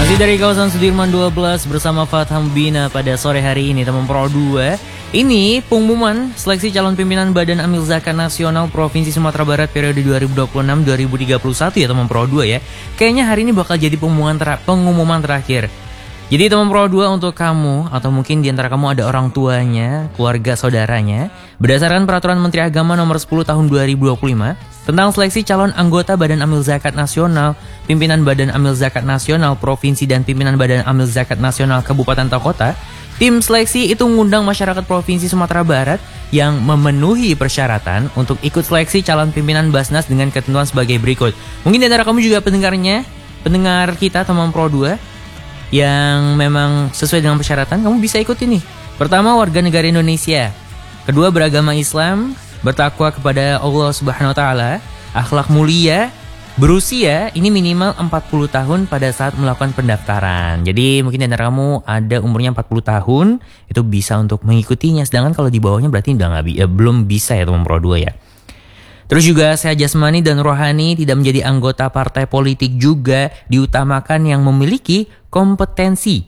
Masih dari kawasan Sudirman 12 bersama Fatham Bina pada sore hari ini teman Pro 2. Ini pengumuman seleksi calon pimpinan Badan Amil Zakat Nasional Provinsi Sumatera Barat periode 2026-2031 ya teman Pro 2 ya. Kayaknya hari ini bakal jadi pengumuman terakhir. Jadi teman Pro 2 untuk kamu atau mungkin di antara kamu ada orang tuanya, keluarga saudaranya, berdasarkan Peraturan Menteri Agama Nomor 10 Tahun 2025 tentang seleksi calon anggota Badan Amil Zakat Nasional, pimpinan Badan Amil Zakat Nasional Provinsi dan pimpinan Badan Amil Zakat Nasional Kabupaten atau Kota, tim seleksi itu mengundang masyarakat Provinsi Sumatera Barat yang memenuhi persyaratan untuk ikut seleksi calon pimpinan Basnas dengan ketentuan sebagai berikut. Mungkin di antara kamu juga pendengar kita teman Pro 2 yang memang sesuai dengan persyaratan, kamu bisa ikut ini. Pertama, warga negara Indonesia. Kedua, beragama Islam, bertakwa kepada Allah Subhanahu wa taala, akhlak mulia, berusia ini minimal 40 tahun pada saat melakukan pendaftaran. Jadi mungkin di antara kamu ada umurnya 40 tahun, itu bisa untuk mengikutinya. Sedangkan kalau di bawahnya berarti belum bisa ya teman Pro 2 ya. Terus juga sehat jasmani dan rohani, tidak menjadi anggota partai politik juga diutamakan yang memiliki kompetensi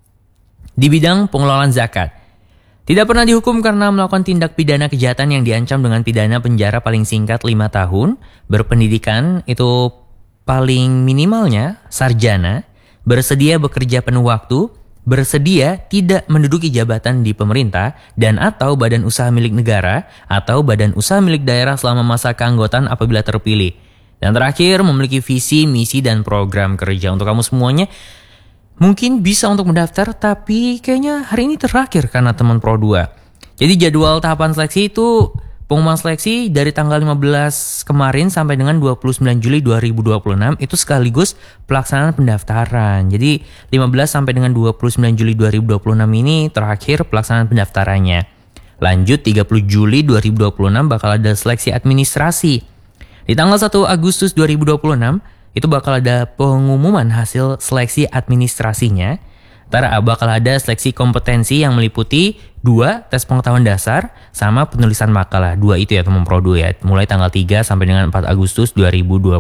di bidang pengelolaan zakat. Tidak pernah dihukum karena melakukan tindak pidana kejahatan yang diancam dengan pidana penjara paling singkat 5 tahun, berpendidikan itu paling minimalnya sarjana, bersedia bekerja penuh waktu, bersedia tidak menduduki jabatan di pemerintah dan atau badan usaha milik negara atau badan usaha milik daerah selama masa keanggotaan apabila terpilih. Dan terakhir, memiliki visi, misi, dan program kerja. Untuk kamu semuanya mungkin bisa untuk mendaftar, tapi kayaknya hari ini terakhir karena teman Pro 2. Jadi jadwal tahapan seleksi itu pengumuman seleksi dari tanggal 15 kemarin sampai dengan 29 Juli 2026 itu sekaligus pelaksanaan pendaftaran. Jadi 15 sampai dengan 29 Juli 2026 ini terakhir pelaksanaan pendaftarannya. Lanjut 30 Juli 2026 bakal ada seleksi administrasi. Di tanggal 1 Agustus 2026 itu bakal ada pengumuman hasil seleksi administrasinya. Ntar bakal ada seleksi kompetensi yang meliputi 2 tes pengetahuan dasar sama penulisan makalah. 2 itu ya teman Pro 2 ya. Mulai tanggal 3 sampai dengan 4 Agustus 2026.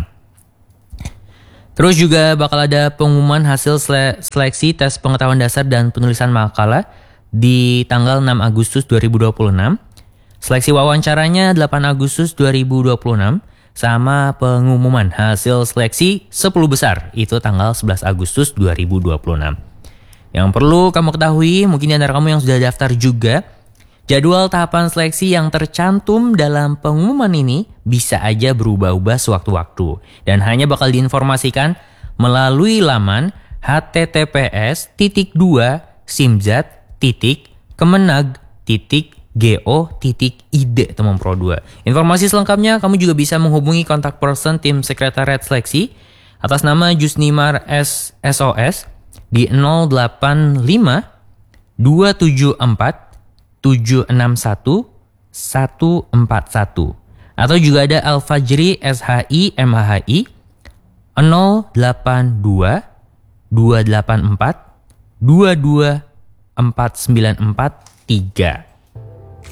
Terus juga bakal ada pengumuman hasil seleksi tes pengetahuan dasar dan penulisan makalah di tanggal 6 Agustus 2026. Seleksi wawancaranya 8 Agustus 2026 sama pengumuman hasil seleksi 10 besar itu tanggal 11 Agustus 2026. Yang perlu kamu ketahui, mungkin di antara kamu yang sudah daftar juga, jadwal tahapan seleksi yang tercantum dalam pengumuman ini bisa aja berubah-ubah sewaktu-waktu dan hanya bakal diinformasikan melalui laman https://simzat.kemenag.go.id teman Pro 2. Informasi selengkapnya kamu juga bisa menghubungi kontak person tim sekretariat seleksi atas nama Jusnimar SOS di 085 274 761 141 atau juga ada Al-Fajri SHI MHI 082 284 22 4943.